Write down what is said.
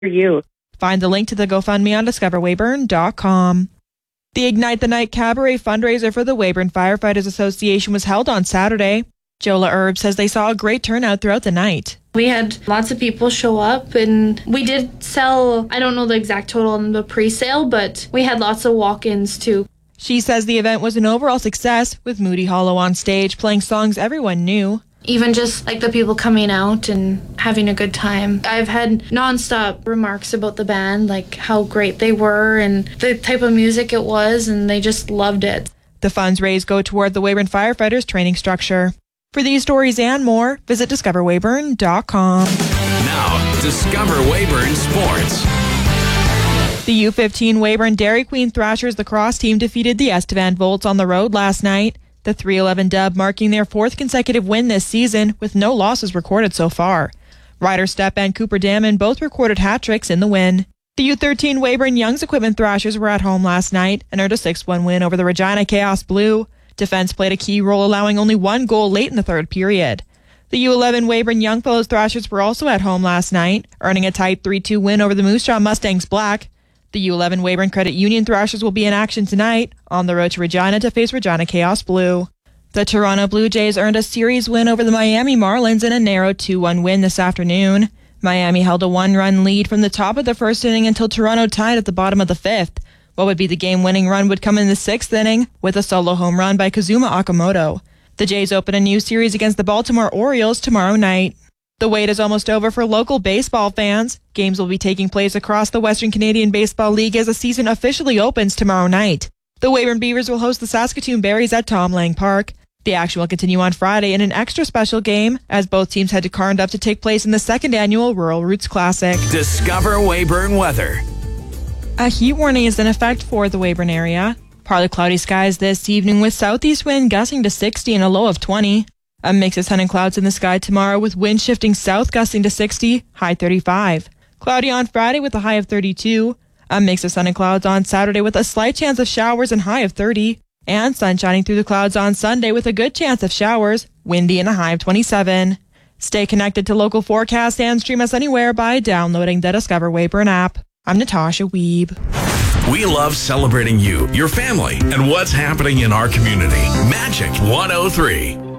for you. Find the link to the GoFundMe on discoverweyburn.com. The Ignite the Night Cabaret fundraiser for the Weyburn Firefighters Association was held on Saturday. Jola Erb says they saw a great turnout throughout the night. We had lots of people show up, and we did sell, I don't know the exact total on the pre-sale, but we had lots of walk-ins too. She says the event was an overall success, with Moody Hollow on stage playing songs everyone knew. Even just like the people coming out and having a good time. I've had nonstop remarks about the band, like how great they were and the type of music it was, and they just loved it. The funds raised go toward the Weyburn Firefighters training structure. For these stories and more, visit discoverweyburn.com. Now, Discover Weyburn Sports. The U15 Weyburn Dairy Queen Thrashers lacrosse team defeated the Estevan Volts on the road last night. The 3-11 dub marking their fourth consecutive win this season, with no losses recorded so far. Ryder Stepp and Cooper Damon both recorded hat tricks in the win. The U13 Weyburn Young's Equipment Thrashers were at home last night and earned a 6-1 win over the Regina Chaos Blue. Defense played a key role, allowing only one goal late in the third period. The U11 Weyburn Youngfellows Thrashers were also at home last night, earning a tight 3-2 win over the Moose Jaw Mustangs Black. The U11 Weyburn Credit Union Thrashers will be in action tonight, on the road to Regina to face Regina Chaos Blue. The Toronto Blue Jays earned a series win over the Miami Marlins in a narrow 2-1 win this afternoon. Miami held a 1-run lead from the top of the first inning until Toronto tied at the bottom of the fifth. What would be the game-winning run would come in the sixth inning with a solo home run by Kazuma Okamoto. The Jays open a new series against the Baltimore Orioles tomorrow night. The wait is almost over for local baseball fans. Games will be taking place across the Western Canadian Baseball League as the season officially opens tomorrow night. The Weyburn Beavers will host the Saskatoon Berries at Tom Lang Park. The action will continue on Friday in an extra special game as both teams head to Carnduff to take place in the second annual Rural Roots Classic. Discover Weyburn weather. A heat warning is in effect for the Weyburn area. Partly cloudy skies this evening with southeast wind gusting to 60 and a low of 20. A mix of sun and clouds in the sky tomorrow with wind shifting south gusting to 60, high 35. Cloudy on Friday with a high of 32. A mix of sun and clouds on Saturday with a slight chance of showers and high of 30. And sun shining through the clouds on Sunday with a good chance of showers, windy and a high of 27. Stay connected to local forecasts and stream us anywhere by downloading the Discover Weyburn app. I'm Natasha Wiebe. We love celebrating you, your family, and what's happening in our community. Magic 103.